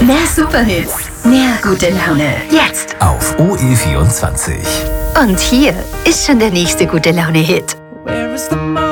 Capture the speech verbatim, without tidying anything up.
Mehr Superhits, mehr gute Laune. Jetzt auf O E vierundzwanzig. Und hier ist schon der nächste gute Laune-Hit. Where is the